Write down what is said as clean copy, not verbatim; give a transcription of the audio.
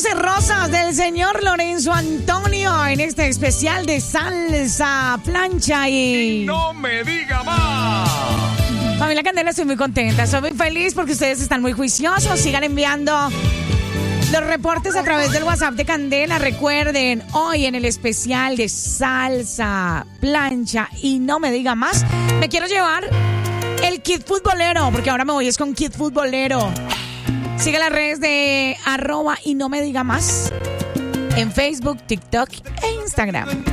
12 rosas del señor Lorenzo Antonio en este especial de salsa, plancha y... ¡No me diga más! Familia Candela, estoy muy contenta, estoy muy feliz porque ustedes están muy juiciosos. Sigan enviando los reportes a través del WhatsApp de Candela. Recuerden, hoy en el especial de salsa, plancha y no me diga más, me quiero llevar el kit futbolero, porque ahora me voy es con kit futbolero. Sigue las redes de @ y no me diga más en Facebook, TikTok e Instagram.